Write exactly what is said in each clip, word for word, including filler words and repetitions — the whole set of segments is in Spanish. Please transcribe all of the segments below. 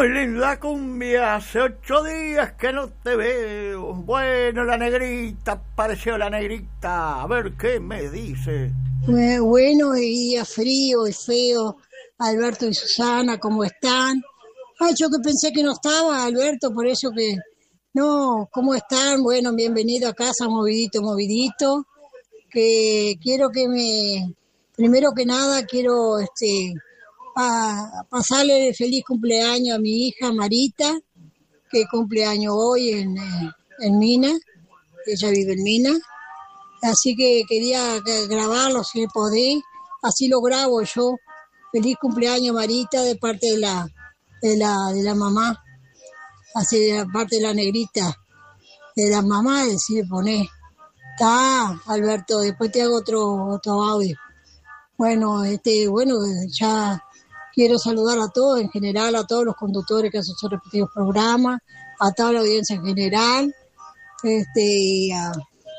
Muy linda cumbia, hace ocho días que no te veo. Bueno, la negrita, apareció la negrita. A ver qué me dice. Bueno, y día frío y feo. Alberto y Susana, ¿cómo están? Ay, yo que pensé que no estaba, Alberto, por eso que... No, ¿cómo están? Bueno, bienvenido a casa, movidito, movidito. Que quiero que me... Primero que nada, quiero este pa, pasarle feliz cumpleaños a mi hija Marita, que cumple años hoy en, en Mina. Ella vive en Mina. Así que quería grabarlo, si podés. Así lo grabo yo. Feliz cumpleaños, Marita, de parte de la, de la, de la mamá. Así de parte de la negrita. De la mamá, decir, poné. Está, Alberto, después te hago otro, otro audio. Bueno, este, bueno, ya quiero saludar a todos, en general, a todos los conductores que hacen sus repetidos programas, a toda la audiencia en general, este, y a,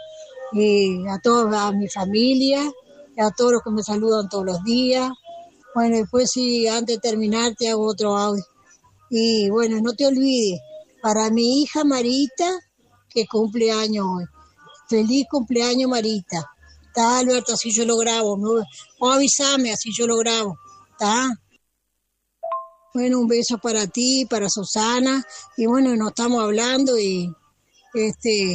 y a toda a mi familia, y a todos los que me saludan todos los días. Bueno, después sí, antes de terminar te hago otro audio. Y bueno, no te olvides, para mi hija Marita, que cumple años hoy. Feliz cumpleaños, Marita. Está, Alberto, así yo lo grabo. ¿No? O avísame, así yo lo grabo. ¿Está? Bueno, un beso para ti, para Susana. Y bueno, nos estamos hablando y este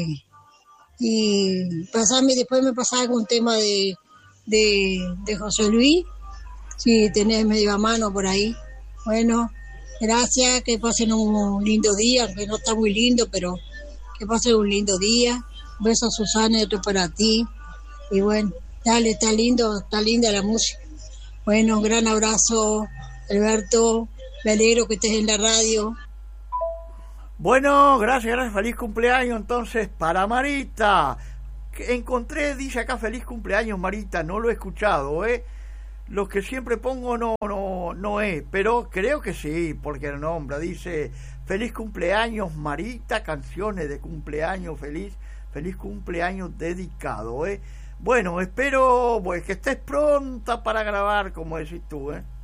y pasame, después me pasaba algún tema de, de, de José Luis. Si tenés medio a mano por ahí. Bueno, gracias, que pasen un lindo día, que no está muy lindo, pero que pasen un lindo día. Un beso a Susana y otro para ti. Y bueno, dale, está lindo, está linda la música. Bueno, un gran abrazo, Alberto. Me alegro que estés en la radio. Bueno, gracias, gracias. Feliz cumpleaños entonces para Marita. Encontré, dice acá, feliz cumpleaños, Marita. No lo he escuchado, ¿eh? Lo que siempre pongo no, no, no es, pero creo que sí, porque el nombre dice feliz cumpleaños, Marita, canciones de cumpleaños, feliz, feliz cumpleaños dedicado, ¿eh? Bueno, espero pues que estés pronta para grabar, como decís tú, ¿eh?